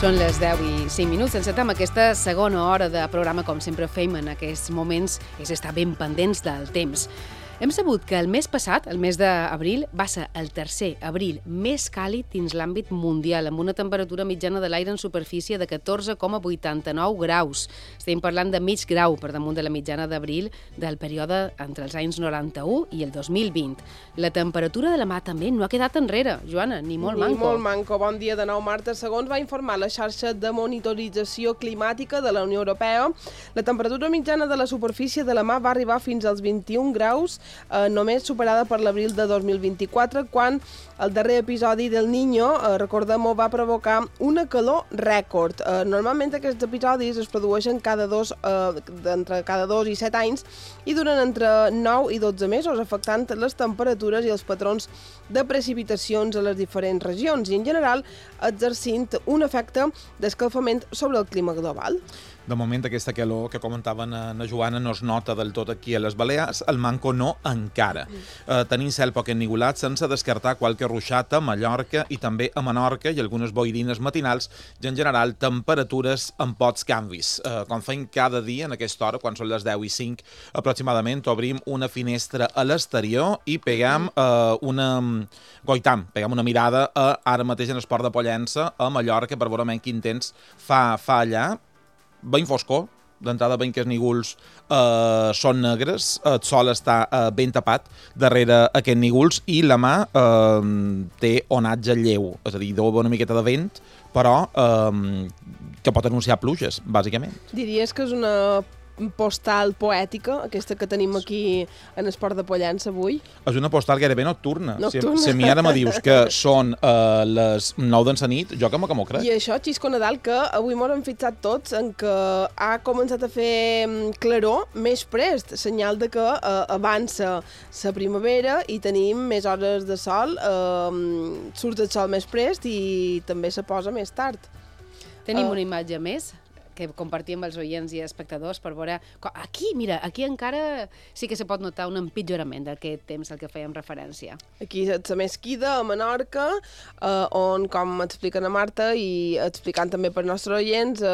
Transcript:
Són les 10 i 5 minuts. Encetem aquesta segona hora de programa, com sempre fem en aquests moments, és estar ben pendents del temps. Hem sabut que el mes passat, el mes d'abril, va ser el tercer abril més càlid dins l'àmbit mundial, amb una temperatura mitjana de l'aire en superfície de 14,89 graus. Estem parlant de mig grau per damunt de la mitjana d'abril del període entre els anys 91 i el 2020. La temperatura de la mà també no ha quedat enrere, Joana, ni molt manco. Ni molt manco. Bon dia de nou, Marta. Segons va informar la xarxa de monitorització climàtica de la Unió Europea, la temperatura mitjana de la superfície de la mà va arribar fins als 21 graus, només superada per l'abril de 2024, quan el darrer episodi del Niño, recordem-ho, va provocar una calor rècord. Normalment aquests episodis es produeixen entre cada 2 i 7 anys i duren entre 9 i 12 mesos, afectant les temperatures i els patrons de precipitacions a les diferents regions i, en general, exercint un efecte d'escalfament sobre el clima global. De moment, aquesta calor que comentaven a Joana no es nota del tot aquí a les Balears, el manco no encara. Tenim cel poc ennivolat, sense descartar qualque ruixata a Mallorca i també a Menorca i algunes boirines matinals i, en general, temperatures amb pocs canvis. Com fem cada dia en aquesta hora, quan són les 10 i 5 aproximadament, obrim una finestra a l'exterior i pegam una mirada ara mateix en el Port de Pollença, a Mallorca, per veure quin temps fa allà. Ben foscor, d'entrada ben que els nígols són negres, el sol està ben tapat darrere aquests nígols i la mà té onatge lleu, és a dir, deu una miqueta de vent, però que pot anunciar pluges, bàsicament. Diries que és una postal poètica, aquesta que tenim aquí en el Port de Pollença avui? És una postal gairebé nocturna. Si a mi ara me dius que són les 9 de la nit, jo que m'ho crec. I això, Xisco Nadal, que avui m'ho hem fixat tots en que ha començat a fer claror més prest, senyal de que avança la primavera i tenim més hores de sol, surt el sol més prest i també se posa més tard. Tenim una imatge més que compartim amb els oients i espectadors per veure... Aquí, mira, aquí encara sí que se pot notar un empitjorament d'aquest temps al que fèiem referència. Aquí és la Mesquida, a Menorca, on, com expliquen a Marta i explicant també per nostres oients,